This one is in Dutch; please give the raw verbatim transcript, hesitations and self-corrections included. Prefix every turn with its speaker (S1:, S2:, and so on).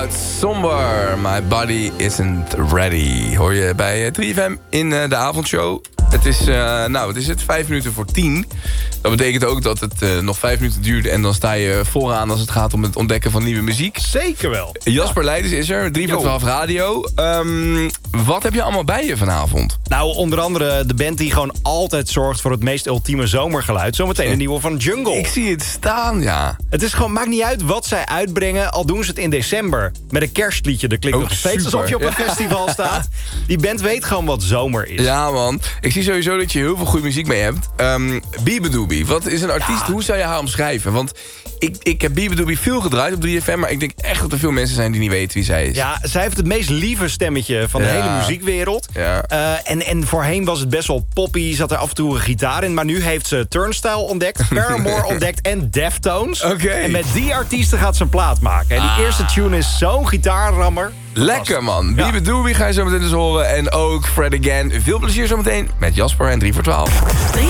S1: Somber, my body isn't ready. Hoor je bij drie F M in uh, de avondshow. Het is, uh, nou, het is het vijf minuten voor tien. Dat betekent ook dat het uh, nog vijf minuten duurt... en dan sta je vooraan als het gaat om het ontdekken van nieuwe muziek.
S2: Zeker wel.
S1: Jasper Leidens is er, drie voor twaalf radio. Um, wat heb je allemaal bij je vanavond?
S2: Nou, onder andere de band die gewoon altijd zorgt... voor het meest ultieme zomergeluid. Zometeen een nieuwe van Jungle.
S1: Ik zie het staan, ja.
S2: Het is gewoon, maakt niet uit wat zij uitbrengen... al doen ze het in december. Met een kerstliedje, dat klinkt
S1: ook
S2: nog steeds
S1: super.
S2: alsof je op een
S1: ja.
S2: festival staat. Die band weet gewoon wat zomer is.
S1: Ja, man. Ik zie sowieso dat je heel veel goede muziek mee hebt. Um, Beabadoobie, wat is een artiest?
S2: Ja.
S1: Hoe zou je haar omschrijven? Want ik, ik heb Beabadoobie veel gedraaid op drie F M... maar ik denk echt dat er veel mensen zijn die niet weten wie zij is.
S2: Ja, zij heeft het meest lieve stemmetje van de
S1: Ja.
S2: hele muziekwereld.
S1: Ja.
S2: Uh, en, en voorheen was het best wel poppy, zat er af en toe een gitaar in... maar nu heeft ze Turnstile ontdekt, Paramore ontdekt en Deftones.
S1: Oké.
S2: En met die artiesten gaat ze een plaat maken. En die
S1: Ah.
S2: eerste tune is zo'n gitaarrammer.
S1: Lekker, man.
S2: Ja.
S1: Beabadoobie ga je zo meteen dus horen. En ook Fred Again. Veel plezier zometeen met Jasper en drie voor twaalf.